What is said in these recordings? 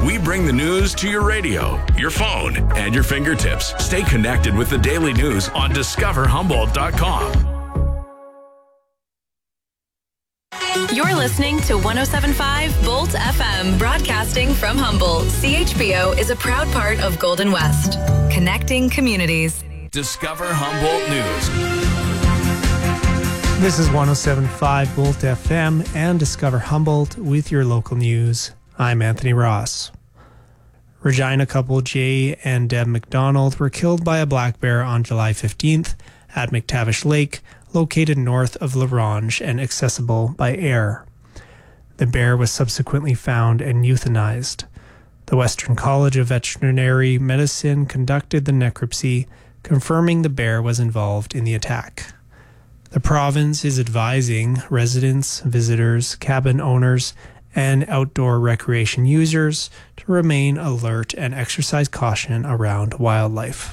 We bring the news to your radio, your phone, and your fingertips. Stay connected with the daily news on discoverhumboldt.com. You're listening to 107.5 Bolt FM, broadcasting from Humboldt. CHBO is a proud part of Golden West, connecting communities. Discover Humboldt News. This is 107.5 Bolt FM and Discover Humboldt with your local news. I'm Anthony Ross. Regina couple Jay and Deb McDonald were killed by a black bear on July 15th at McTavish Lake, located north of La Ronge and accessible by air. The bear was subsequently found and euthanized. The Western College of Veterinary Medicine conducted the necropsy, confirming the bear was involved in the attack. The province is advising residents, visitors, cabin owners, and outdoor recreation users to remain alert and exercise caution around wildlife.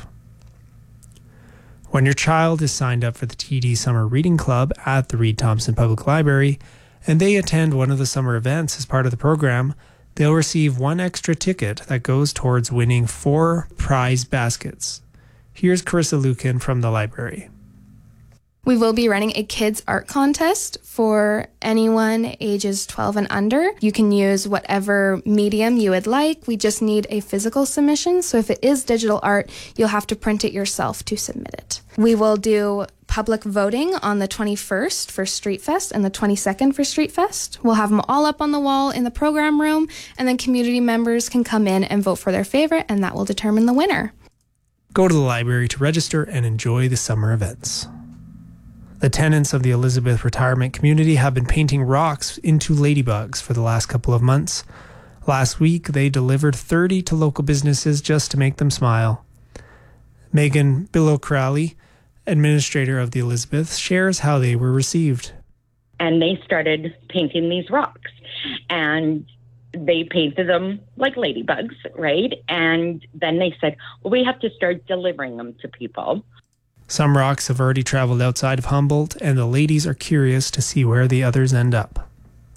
When your child is signed up for the TD Summer Reading Club at the Reed Thompson Public Library and they attend one of the summer events as part of the program, they'll receive one extra ticket that goes towards winning 4 prize baskets. Here's Carissa Lucan from the library. We will be running a kids art contest for anyone ages 12 and under. You can use whatever medium you would like. We just need a physical submission. So if it is digital art, you'll have to print it yourself to submit it. We will do public voting on the 21st for Street Fest and the 22nd for Street Fest. We'll have them all up on the wall in the program room, and then community members can come in and vote for their favorite, and that will determine the winner. Go to the library to register and enjoy the summer events. The tenants of the Elizabeth retirement community have been painting rocks into ladybugs for the last couple of months. Last week, they delivered 30 to local businesses just to make them smile. Megan Billow-Crowley, administrator of the Elizabeth, shares how they were received. And they started painting these rocks. And they painted them like ladybugs, right? And then they said, well, we have to start delivering them to people. Some rocks have already traveled outside of Humboldt, and the ladies are curious to see where the others end up.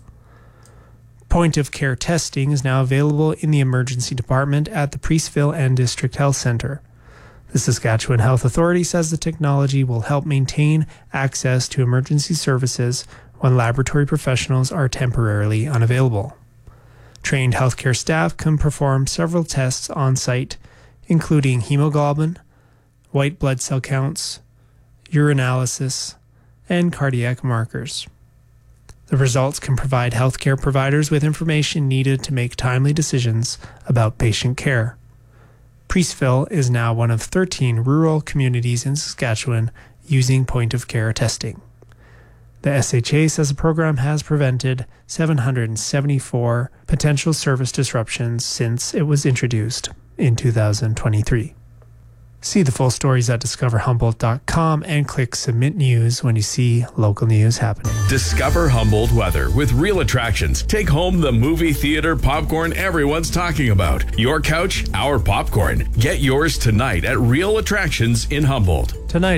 Point-of-care testing is now available in the emergency department at the Priestville and District Health Centre. The Saskatchewan Health Authority says the technology will help maintain access to emergency services when laboratory professionals are temporarily unavailable. Trained healthcare staff can perform several tests on site, including hemoglobin, white blood cell counts, urinalysis, and cardiac markers. The results can provide healthcare providers with information needed to make timely decisions about patient care. Priestville is now one of 13 rural communities in Saskatchewan using point-of-care testing. The SHA says the program has prevented 774 potential service disruptions since it was introduced in 2023. See the full stories at discoverhumboldt.com and click Submit News when you see local news happening. Discover Humboldt weather with Real Attractions. Take home the movie theater popcorn everyone's talking about. Your couch, our popcorn. Get yours tonight at Real Attractions in Humboldt. Tonight